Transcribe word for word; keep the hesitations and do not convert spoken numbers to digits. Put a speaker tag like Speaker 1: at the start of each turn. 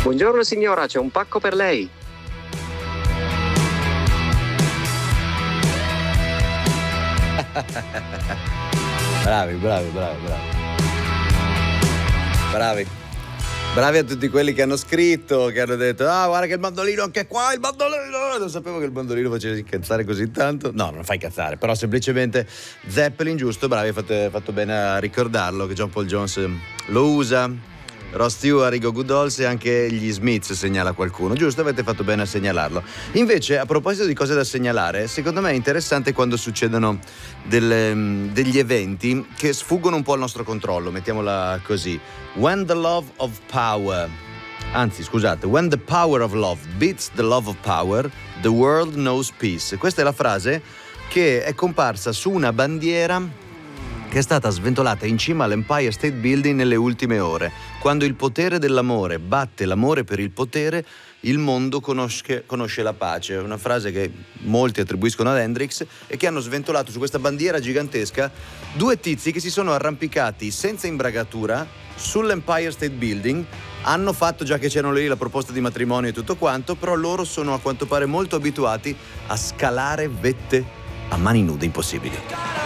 Speaker 1: Buongiorno signora, c'è un pacco per lei.
Speaker 2: Bravi, bravi, bravi, bravi. Bravi. Bravi a tutti quelli che hanno scritto, che hanno detto ah guarda che il mandolino anche qua, il mandolino, non sapevo che il mandolino faceva incazzare così tanto. No, non fa incazzare, però semplicemente Zeppelin, giusto, bravi, fate fatto bene a ricordarlo che John Paul Jones lo usa, Rod Stewart, Rigo Good Dolls e anche gli Smiths, segnala qualcuno, giusto, avete fatto bene a segnalarlo. Invece, a proposito di cose da segnalare, secondo me è interessante quando succedono delle, degli eventi che sfuggono un po' al nostro controllo, mettiamola così. When the love of power, anzi scusate, when the power of love beats the love of power, the world knows peace. Questa è la frase che è comparsa su una bandiera che è stata sventolata in cima all'Empire State Building nelle ultime ore. Quando il potere dell'amore batte l'amore per il potere, il mondo conosce, conosce la pace. È una frase che molti attribuiscono ad Hendrix e che hanno sventolato su questa bandiera gigantesca due tizi che si sono arrampicati senza imbragatura sull'Empire State Building. Hanno fatto, già che c'erano lì, la proposta di matrimonio e tutto quanto, però loro sono a quanto pare molto abituati a scalare vette a mani nude impossibili.